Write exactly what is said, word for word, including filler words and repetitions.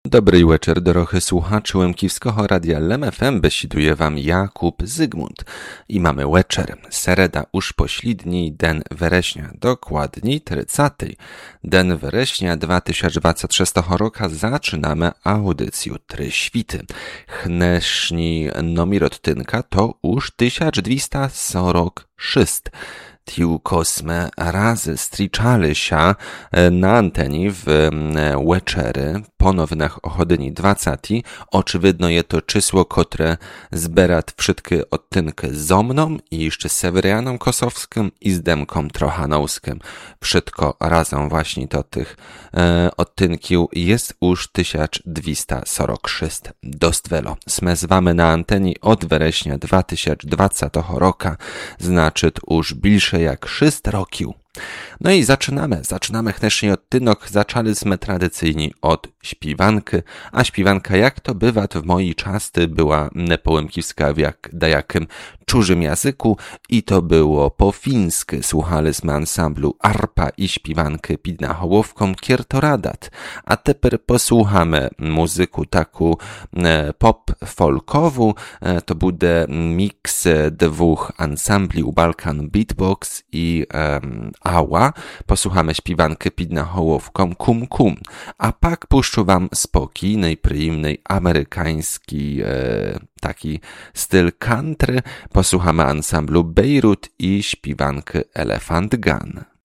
Dobry wieczór, drodzy słuchacze Łemkiwskiego Radia L M F M, besiduje wam Jakub Zygmunt. I mamy wieczór, sereda już pośledni den września, dokładniej trzydziesty den września dwa tysiące dwudziestego trzeciego roku zaczynamy audycję Try Świty. Dnešní numer odtynka to już tysiąc dwieście czterdzieści sześć. Tylko sme razy striczali się na anteni w wieczery ponownych ochodyni dwudziestej. Oczywidno je to czysło, które zberat wszystkie odtynki zo mną i jeszcze Sewerianem Kosowskim i z Demkom Trochanowskim. Wszystko razem właśnie to tych e, odtynkiów jest już tysiąc dwieście czterdzieści sześć. Dost wielo. Sme z wami na anteni od września dwa tysiące dwudziestego roku, znaczy już bliżej jak sześć roków. No i zaczynamy, zaczynamy dnešní odtynok, zaczęliśmy tradycyjnie od śpiwanki, a śpiwanka jak to bywa w mojej czasty była połemkiwska w jak dajakim czurzym języku i to było po fińsku. Słuchaliśmy ansamblu Arpa i śpiwanki pід Hołowką Kiertoradat, a teraz posłuchamy muzyku taku pop-folkową, to będzie miks dwóch ansambli Balkan Beatbox i um, Ała. Posłuchamy śpiwanki pід Hołowką Kum Kum, a pak puszczę wam spokojny, przyjemny, amerykański e, taki styl country. Posłuchamy ansamblu Beirut i śpiwanki Elephant Gun.